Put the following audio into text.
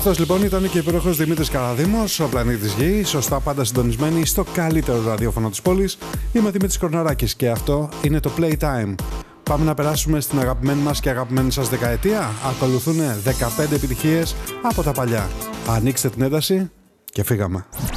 Αυτός λοιπόν ήταν και ο υπέροχος Δημήτρης Καραδήμος, ο πλανήτης Γη, σωστά πάντα συντονισμένοι στο καλύτερο ραδιόφωνο της πόλης. Είμαι ο Δημήτρης Κορναράκης και αυτό είναι το Playtime. Πάμε να περάσουμε στην αγαπημένη μας και αγαπημένη σας δεκαετία. Ακολουθούν 15 επιτυχίες από τα παλιά. Ανοίξτε την ένταση και φύγαμε.